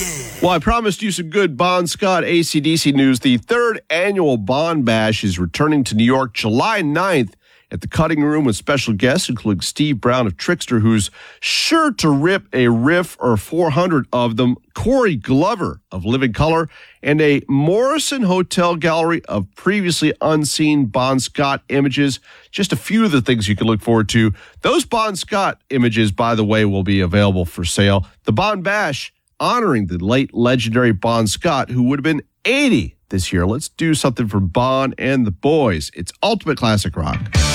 Well, I promised you some good Bon Scott AC/DC news. The third annual Bon Bash is returning to New York July 9th at the Cutting Room with special guests, including Steve Brown of Trickster, who's sure to rip a riff or 400 of them, Corey Glover of Living Color, and a Morrison Hotel gallery of previously unseen Bon Scott images. Just a few of the things you can look forward to. Those Bon Scott images, by the way, will be available for sale. The Bon Bash honoring the late legendary Bon Scott, who would have been 80 this year. Let's do something for Bon and the boys. It's Ultimate Classic Rock.